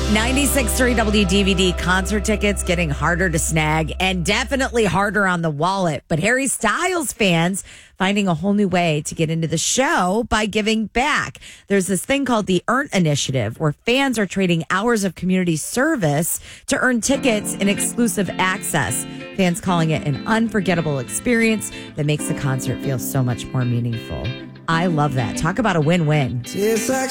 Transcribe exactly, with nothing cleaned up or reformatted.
ninety-six point three W D V D concert tickets getting harder to snag and definitely harder on the wallet. But Harry Styles fans finding a whole new way to get into the show by giving back. There's this thing called the Earn Initiative where fans are trading hours of community service to earn tickets and exclusive access. Fans calling it an unforgettable experience that makes the concert feel so much more meaningful. I love that. Talk about a win-win.